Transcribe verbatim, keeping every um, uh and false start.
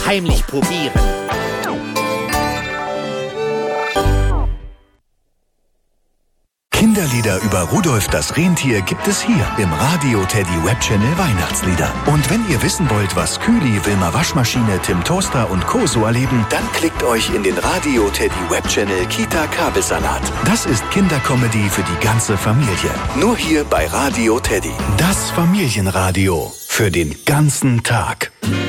heimlich probieren. Kinderlieder über Rudolf das Rentier gibt es hier im Radio Teddy Webchannel Weihnachtslieder. Und wenn ihr wissen wollt, was Kühli, Wilma Waschmaschine, Tim Toaster und Co. so erleben, dann klickt euch in den Radio Teddy Webchannel Kita Kabelsalat. Das ist Kindercomedy für die ganze Familie. Nur hier bei Radio Teddy. Das Familienradio für den ganzen Tag.